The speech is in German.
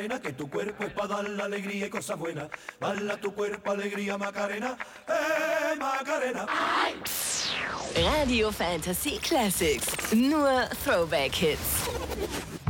Macarena, que tu cuerpo es para dar la alegría y cosas buenas. Bala tu cuerpo, alegría, Macarena, Macarena. Radio Fantasy Classics. Nur Throwback-Hits.